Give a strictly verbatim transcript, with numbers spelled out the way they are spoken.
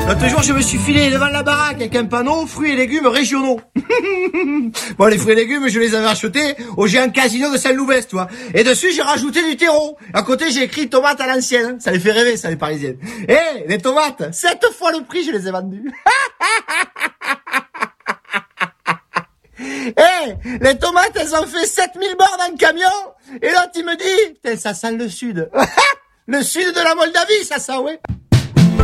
L'autre jour, je me suis filé devant la baraque avec un panneau fruits et légumes régionaux. Bon, les fruits et légumes, je les avais achetés au géant casino de Saint-Louvès, tu vois. Et dessus, j'ai rajouté du terreau. À côté, j'ai écrit tomates à l'ancienne. Ça les fait rêver, ça, les Parisiennes. Eh, les tomates, sept fois le prix, je les ai vendues. Eh, les tomates, elles ont fait sept mille bornes en camion. Et l'autre, il me dit, putain, ça sent le sud. Le sud de la Moldavie, ça sent, ouais.